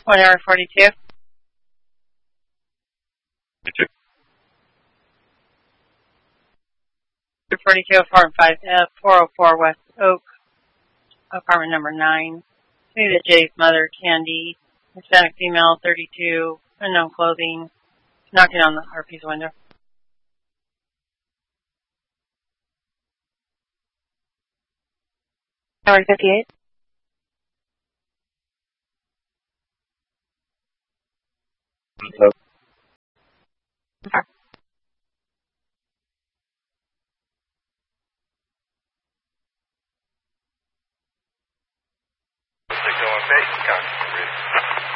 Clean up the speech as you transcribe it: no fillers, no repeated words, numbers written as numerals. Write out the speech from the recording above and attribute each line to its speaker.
Speaker 1: 1 hour 42. 42 Farm 5 F 404 West Oak, apartment number 9. See the Jay's mother, Candy, Hispanic female, 32, unknown clothing, knocking on the RP's window.
Speaker 2: Hour 58.
Speaker 3: Hello.
Speaker 2: Okay.